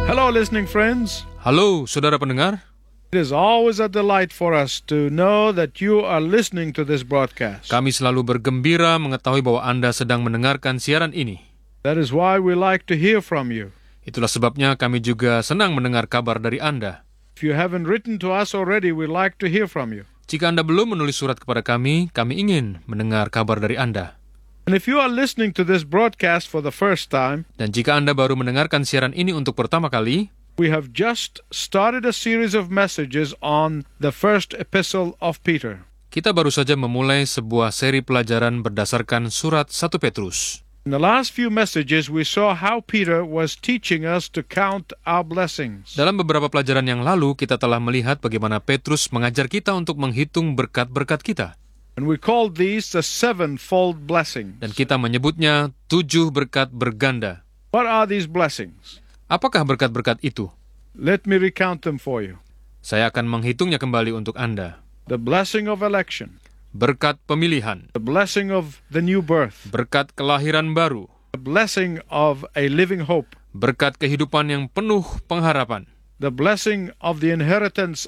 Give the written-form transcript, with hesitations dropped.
Hello, listening friends. Halo, saudara pendengar. It is always a delight for us to know that you are listening to this broadcast. Kami selalu bergembira mengetahui bahwa Anda sedang mendengarkan siaran ini. That is why we like to hear from you. Itulah sebabnya kami juga senang mendengar kabar dari Anda. If you haven't written to us already, we'd like to hear from you. Jika Anda belum menulis surat kepada kami ingin mendengar kabar dari Anda. And if you are listening to this broadcast for the first time, Dan jika Anda baru mendengarkan siaran ini untuk pertama kali, we have just started a series of messages on the first epistle of Peter. kita baru saja memulai sebuah seri pelajaran berdasarkan surat 1 Petrus. In the last few messages, we saw how Peter was teaching us to count our blessings. Dalam beberapa pelajaran yang lalu, kita telah melihat bagaimana Petrus mengajar kita untuk menghitung berkat-berkat kita. And we called these the sevenfold blessings. Dan kita menyebutnya 7 berkat berganda. What are these blessings? Apakah berkat-berkat itu? Let me recount them for you. Saya akan menghitungnya kembali untuk Anda. The blessing of election, Berkat pemilihan, the blessing of the new birth, berkat kelahiran baru, the blessing of a living hope, berkat kehidupan yang penuh pengharapan, the blessing of the inheritance